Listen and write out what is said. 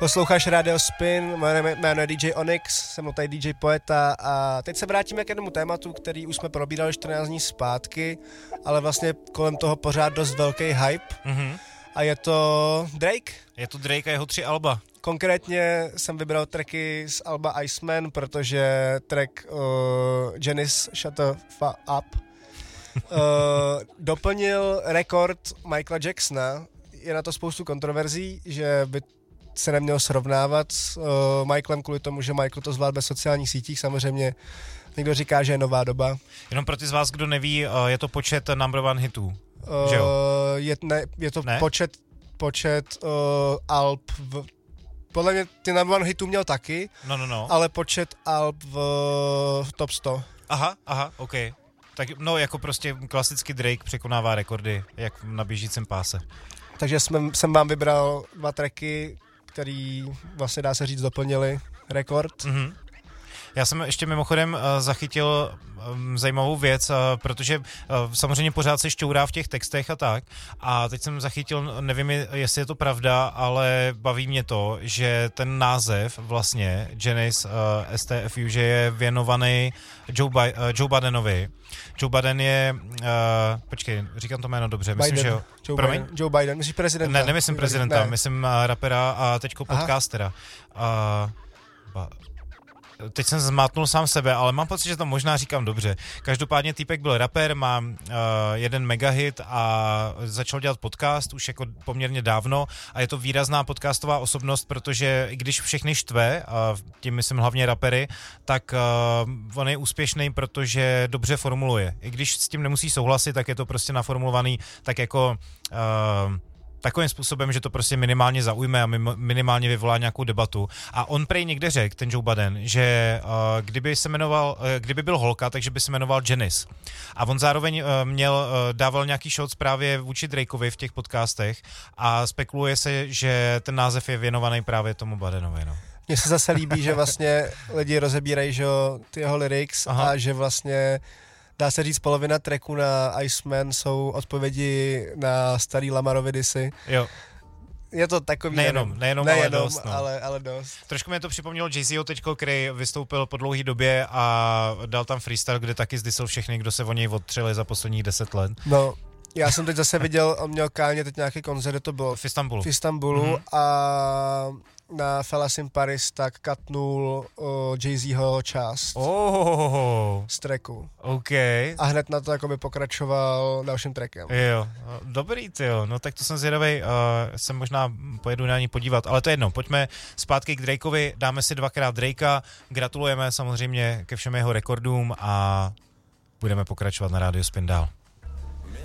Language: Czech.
Posloucháš Radio Spin, moje jméno je DJ Onyx, jsem tady DJ Poeta a teď se vrátíme k jednomu tématu, který už jsme probírali 14 dní zpátky, ale vlastně kolem toho pořád dost velký hype. A je to Drake. Je to Drake a jeho 3 alba. Konkrétně jsem vybral tracky z alba Iceman, protože track Janice Shut the Fuck Up doplnil rekord Michaela Jacksona. Je na to spoustu kontroverzí, že by se neměl srovnávat s Michaelem kvůli tomu, že Michael to zvládl bez sociálních sítích. Samozřejmě někdo říká, že je nová doba. Jenom pro ty z vás, kdo neví, je to počet number one hitů, že jo? Je to počet alb podle mě ty number one hitů měl taky, ale počet alb v top 100. Aha, ok. Tak no, jako prostě klasicky Drake překonává rekordy, jak na běžícím páse. Takže jsem vám vybral 2 tracky, který vlastně dá se říct doplnili rekord. Já jsem ještě mimochodem zachytil zajímavou věc, protože samozřejmě pořád se šťourá v těch textech a tak. A teď jsem zachytil, nevím, jestli je to pravda, ale baví mě to, že ten název vlastně Janice STFU, že je věnovaný Joe Bidenovi. Joe Biden je, počkej, říkám to jméno dobře, myslím, Biden. že jo. Joe Biden, myslíš prezidenta? Ne, nemyslím prezidenta, myslím rapera a teďko podcastera. Teď jsem zmátnul sám sebe, ale mám pocit, že to možná říkám dobře. Každopádně týpek byl rapper, má jeden megahit a začal dělat podcast už jako poměrně dávno a je to výrazná podcastová osobnost, protože i když všechny štve, a tím myslím hlavně rapery, tak on je úspěšný, protože dobře formuluje. I když s tím nemusí souhlasit, tak je to prostě naformulovaný tak jako... takovým způsobem, že to prostě minimálně zaujme a minimálně vyvolá nějakou debatu. A on prej někde řekl, ten Joe Biden, že kdyby byl holka, takže by se jmenoval Janice. A on zároveň dával nějaký shots právě vůči Drakeovi v těch podcastech a spekuluje se, že ten název je věnovaný právě tomu Bidenovi. No. Mně se zase líbí, že vlastně lidi rozebírají, že ty jeho lyrics a že vlastně dá se říct, polovina tracku na Iceman jsou odpovědi na starý Lamarovy disy. Jo. Je to takový... Nejenom, ale dost. No. Ale dost. Trošku mě to připomnělo Jay-Zho teďko, který vystoupil po dlouhé době a dal tam freestyle, kde taky zdisil všechny, kdo se o něj odtřeli za posledních 10 let. No, já jsem teď zase viděl, on měl Káně teď nějaký koncert, to bylo v Istanbulu. A na Fellas in Paris tak katnul Jay-Zho část z tracku. OK. A hned na to jakoby pokračoval dalším trackem. Jo, dobrý tyjo, no tak to jsem zvědavej, se možná pojedu na ní podívat, ale to je jedno, pojďme zpátky k Drakeovi, dáme si 2krát Drakea, gratulujeme samozřejmě ke všem jeho rekordům a budeme pokračovat na Radio Spin dál.